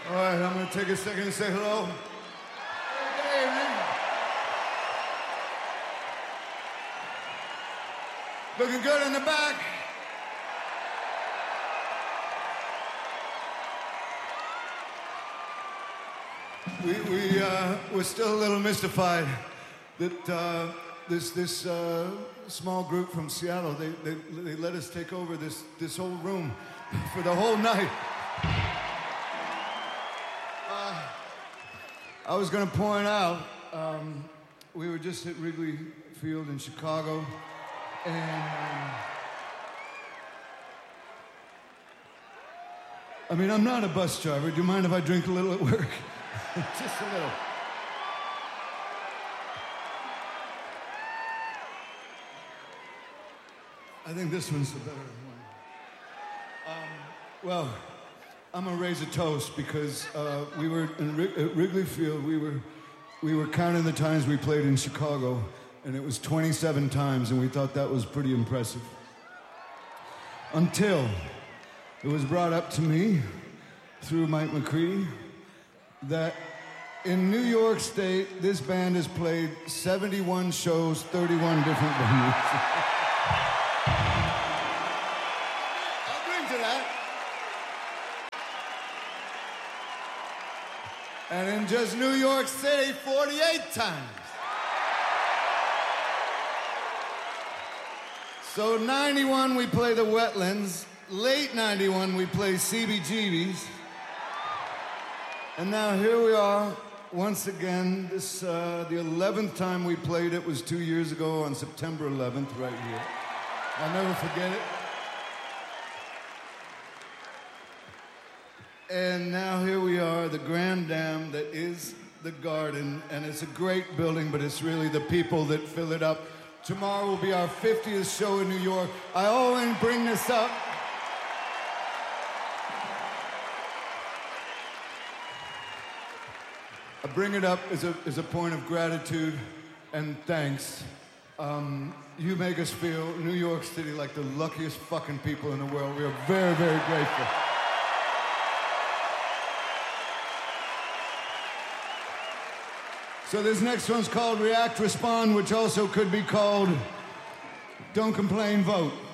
All right, I'm gonna take a second to say hello. Good evening. Looking good in the back. We're still a little mystified that this small group from Seattle, they let us take over this whole room for the whole night. I was gonna point out, we were just at Wrigley Field in Chicago, and I mean, I'm not a bus driver. Do you mind if I drink a little at work? Just a little. I think this one's the better one. Well, I'm gonna raise a toast because we were at Wrigley Field. We were counting the times we played in Chicago, and it was 27 times, and we thought that was pretty impressive. Until it was brought up to me through Mike McCready that in New York State, this band has played 71 shows, 31 different venues. I'll bring to that. And in just New York City, 48 times. So 91, we play the Wetlands. Late 91, we play CBGB's. And now here we are, once again. This the 11th time we played it was 2 years ago on September 11th, right here. I'll never forget it. And now here we are, the Grand Dam that is the Garden, and it's a great building, but it's really the people that fill it up. Tomorrow will be our 50th show in New York. I always bring this up. I bring it up as a point of gratitude and thanks. You make us feel, New York City, like the luckiest fucking people in the world. We are very, very grateful. So this next one's called React Respond, which also could be called Don't Complain, Vote.